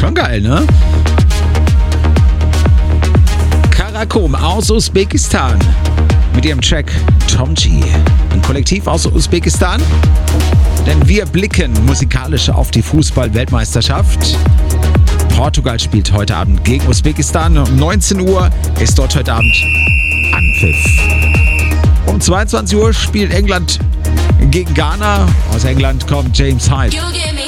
Schon geil, ne? Karakum aus Usbekistan mit ihrem Track Tomji. Ein Kollektiv aus Usbekistan. Denn wir blicken musikalisch auf die Fußball-Weltmeisterschaft. Portugal spielt heute Abend gegen Usbekistan. Um 19 Uhr ist dort heute Abend Anpfiff. Um 22 Uhr spielt England gegen Ghana. Aus England kommt James Hype. You give me